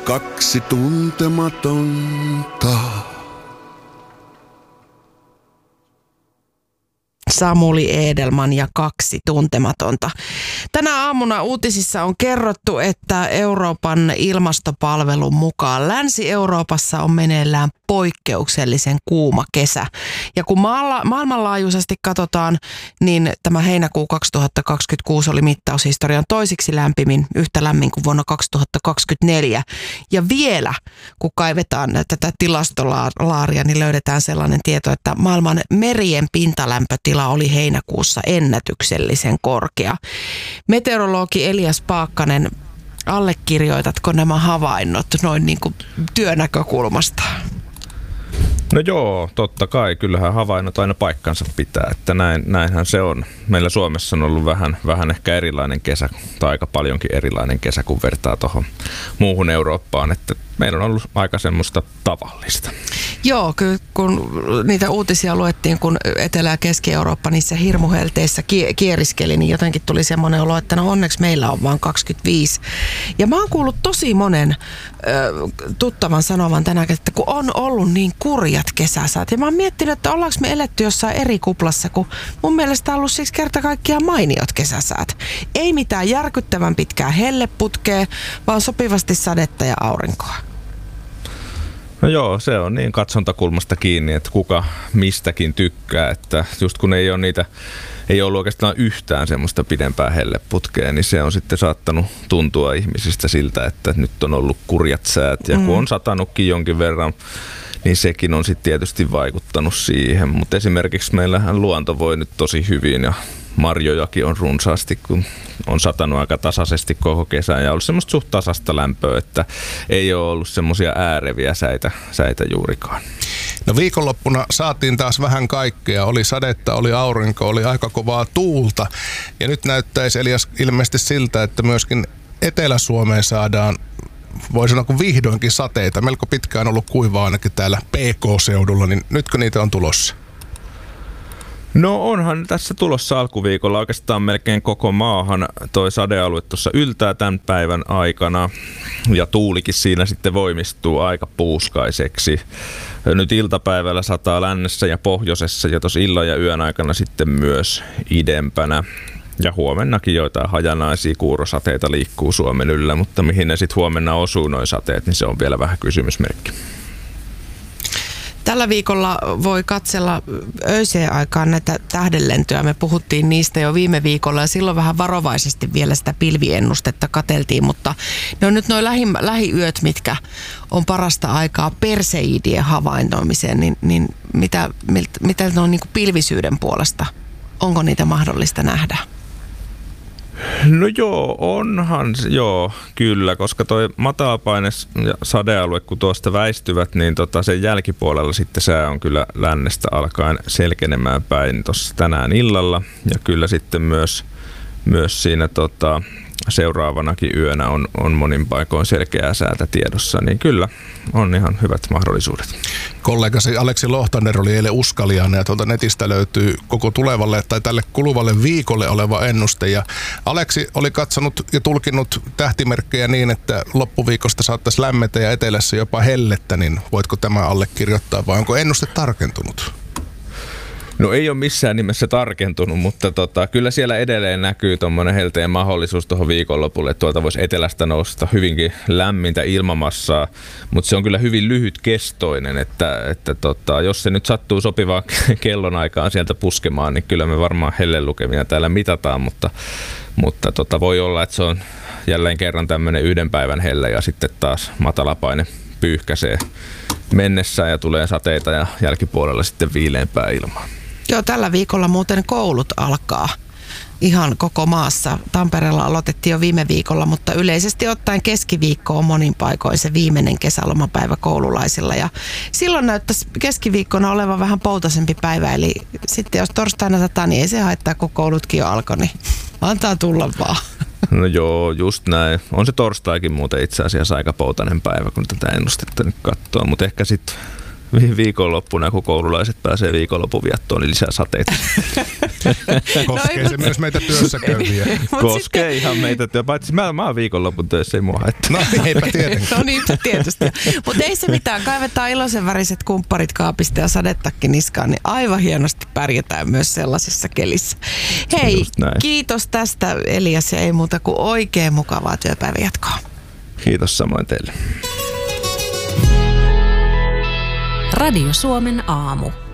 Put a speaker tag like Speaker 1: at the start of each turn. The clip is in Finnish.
Speaker 1: kaksi tuntematonta.
Speaker 2: Samuli Edelman ja kaksi tuntematonta. Tänä aamuna uutisissa on kerrottu, että Euroopan ilmastopalvelun mukaan Länsi-Euroopassa on meneillään poikkeuksellisen kuuma kesä. Ja kun maailmanlaajuisesti katsotaan, niin tämä heinäkuu 2026 oli mittaushistorian toisiksi lämpimin, yhtä lämmin kuin vuonna 2024. Ja vielä, kun kaivetaan tätä tilastolaaria, niin löydetään sellainen tieto, että maailman merien pintalämpötila oli heinäkuussa ennätyksellisen korkea. Meteorologi Elias Paakkanen, allekirjoitatko nämä havainnot noin niin kuin työnäkökulmasta?
Speaker 3: No joo, totta kai. Kyllähän havainnot aina paikkansa pitää, että näinhän se on. Meillä Suomessa on ollut vähän ehkä erilainen kesä, tai aika paljonkin erilainen kesä, kun vertaa tuohon muuhun Eurooppaan, että meillä on ollut aika semmoista tavallista.
Speaker 2: Joo, kyllä kun niitä uutisia luettiin, kun Etelä- ja Keski-Eurooppa niissä hirmuhelteissä kieriskeli, niin jotenkin tuli semmoinen olo, että no onneksi meillä on vaan 25. Ja mä oon kuullut tosi monen tuttavan sanovan tänään, että kun on ollut niin kurjat kesäsäät. Ja mä oon miettinyt, että ollaanko me eletty jossain eri kuplassa, kun mun mielestä on ollut siis kerta kaikkiaan mainiot kesäsäät. Ei mitään järkyttävän pitkää helleputkea, vaan sopivasti sadetta ja aurinkoa.
Speaker 3: No joo, se on niin katsontakulmasta kiinni, että kuka mistäkin tykkää, että just kun ei ollut oikeastaan yhtään semmoista pidempää helleputkea, niin se on sitten saattanut tuntua ihmisistä siltä, että nyt on ollut kurjat säät ja kun on satanutkin jonkin verran, niin sekin on sitten tietysti vaikuttanut siihen, mutta esimerkiksi meillähän luonto voi nyt tosi hyvin ja marjojakin on runsaasti, kun on satanut aika tasaisesti koko kesän ja ollut semmoista suht tasasta lämpöä, että ei ole ollut semmoisia ääreviä säitä juurikaan.
Speaker 4: No viikonloppuna saatiin taas vähän kaikkea. Oli sadetta, oli aurinko, oli aika kovaa tuulta. Ja nyt näyttäisi Elias ilmeisesti siltä, että myöskin Etelä-Suomeen saadaan, voi sanoa kuin vihdoinkin sateita. Melko pitkään ollut kuivaa ainakin täällä PK-seudulla, niin nytkö niitä on tulossa?
Speaker 3: No onhan tässä tulossa alkuviikolla oikeastaan melkein koko maahan. Toi sadealue tuossa yltää tämän päivän aikana ja tuulikin siinä sitten voimistuu aika puuskaiseksi. Nyt iltapäivällä sataa lännessä ja pohjoisessa ja tuossa illan ja yön aikana sitten myös idempänä. Ja huomennakin joitain hajanaisia kuurosateita liikkuu Suomen yllä, mutta mihin ne sitten huomenna osuu noin sateet, niin se on vielä vähän kysymysmerkki.
Speaker 2: Tällä viikolla voi katsella öiseen aikaan näitä tähdenlentoja. Me puhuttiin niistä jo viime viikolla ja silloin vähän varovaisesti vielä sitä pilviennustetta katseltiin, mutta ne on nyt nuo lähiyöt, mitkä on parasta aikaa perseidien havainnoimiseen, niin mitä ne on niin kuin pilvisyyden puolesta? Onko niitä mahdollista nähdä?
Speaker 3: No joo, onhan joo, kyllä, koska toi matalapaine ja sadealue, kun tuosta väistyvät, niin sen jälkipuolella sitten sää on kyllä lännestä alkaen selkenemään päin tuossa tänään illalla. Ja kyllä sitten myös siinä seuraavanakin yönä on monin paikoin selkeää säätä tiedossa, niin kyllä on ihan hyvät mahdollisuudet.
Speaker 4: Kollegasi Aleksi Lohtander oli eilen uskaliaana ja tuolta netistä löytyy koko tulevalle tai tälle kuluvalle viikolle oleva ennuste. Ja Aleksi oli katsonut ja tulkinnut tähtimerkkejä niin, että loppuviikosta saattaisi lämmetä ja etelässä jopa hellettä, niin voitko tämä allekirjoittaa vai onko ennuste tarkentunut?
Speaker 3: No ei ole missään nimessä tarkentunut, mutta kyllä siellä edelleen näkyy tuommoinen helteen mahdollisuus tuohon viikonlopulle. Tuolta voisi etelästä nousta hyvinkin lämmintä ilmamassaa, mutta se on kyllä hyvin lyhytkestoinen, että jos se nyt sattuu sopivaan kellonaikaan sieltä puskemaan, niin kyllä me varmaan hellelukemia täällä mitataan, mutta voi olla, että se on jälleen kerran tämmöinen yhden päivän helle ja sitten taas matalapaine pyyhkäisee mennessään ja tulee sateita ja jälkipuolella sitten viileämpää ilmaa.
Speaker 2: Joo, tällä viikolla muuten koulut alkaa ihan koko maassa. Tampereella aloitettiin jo viime viikolla, mutta yleisesti ottaen keskiviikko on monin paikoin se viimeinen kesälomapäivä koululaisilla. Ja silloin näyttäisi keskiviikkona olevan vähän poutasempi päivä, eli sitten jos torstaina sataa, niin ei se haittaa, kun koulutkin jo alkoi, niin antaa tulla vaan.
Speaker 3: No joo, just näin. On se torstaikin muuten itse asiassa aika poutainen päivä, kun tätä ennustetta nyt katsoo, mutta ehkä sitten viikonloppuna, kun koululaiset pääsee viikonlopun viettoon, niin lisää sateita.
Speaker 4: Koskee se myös meitä työssä käyviä.
Speaker 3: Koskee ihan meitä työssä. Paitsi mä oon viikonlopun töissä, ei mua haittaa.
Speaker 4: No eipä tietenkään.
Speaker 2: No niin, tietysti. Mutta ei se mitään. Kaivetaan iloisen väriset kumpparit kaapista ja sadetakki niskaan, niin aivan hienosti pärjätään myös sellaisessa kelissä. Hei, kiitos tästä Elias ja ei muuta kuin oikein mukavaa työpäivän jatkoa.
Speaker 3: Kiitos samoin teille.
Speaker 1: Radio Suomen aamu.